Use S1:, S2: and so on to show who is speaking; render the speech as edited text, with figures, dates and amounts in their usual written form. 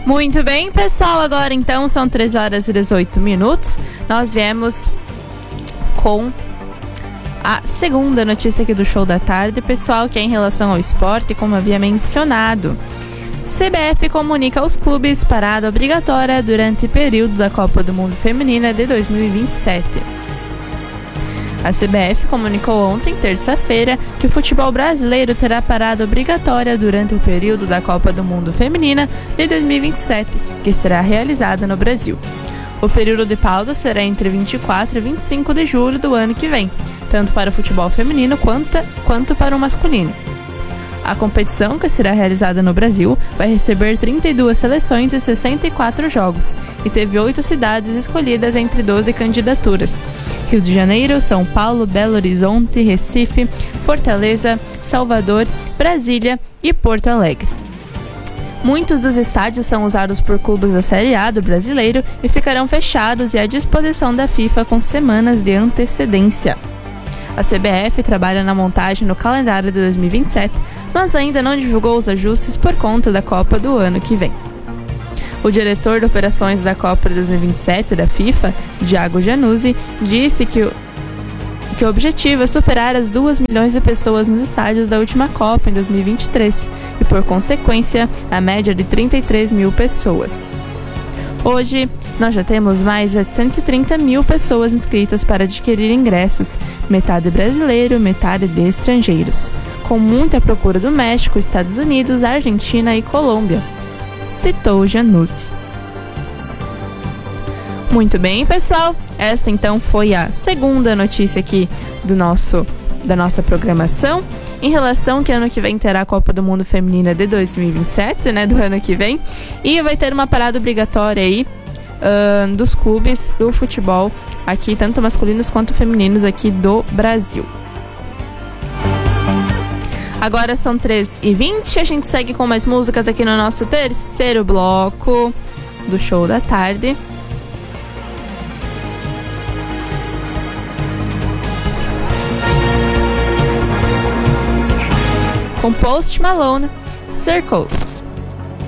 S1: Muito bem, pessoal, agora então são 13 horas e 18 minutos. Nós viemos com a segunda notícia aqui do Show da Tarde, pessoal, que é em relação ao esporte, como havia mencionado. CBF comunica aos clubes parada obrigatória durante o período da Copa do Mundo Feminina de 2027. A CBF comunicou ontem, terça-feira, que o futebol brasileiro terá parada obrigatória durante o período da Copa do Mundo Feminina de 2027, que será realizada no Brasil. O período de pausa será entre 24 e 25 de julho do ano que vem, tanto para o futebol feminino quanto para o masculino. A competição, que será realizada no Brasil, vai receber 32 seleções e 64 jogos, e teve 8 cidades escolhidas entre 12 candidaturas: Rio de Janeiro, São Paulo, Belo Horizonte, Recife, Fortaleza, Salvador, Brasília e Porto Alegre. Muitos dos estádios são usados por clubes da Série A do brasileiro e ficarão fechados e à disposição da FIFA com semanas de antecedência. A CBF trabalha na montagem no calendário de 2027, mas ainda não divulgou os ajustes por conta da Copa do ano que vem. O diretor de operações da Copa de 2027 da FIFA, Diego Januzzi, disse que o objetivo é superar as 2 milhões de pessoas nos estádios da última Copa em 2023 e, por consequência, a média de 33 mil pessoas. Hoje, nós já temos mais de 730 mil pessoas inscritas para adquirir ingressos, metade brasileiro, metade de estrangeiros, com muita procura do México, Estados Unidos, Argentina e Colômbia, citou Januzzi. Muito bem, pessoal, esta então foi a segunda notícia aqui da nossa programação, em relação que ano que vem terá a Copa do Mundo Feminina de 2027, né, do ano que vem, e vai ter uma parada obrigatória aí dos clubes do futebol aqui, tanto masculinos quanto femininos aqui do Brasil. Agora são 13h20, a gente segue com mais músicas aqui no nosso terceiro bloco do Show da Tarde. Com Post Malone, Circles.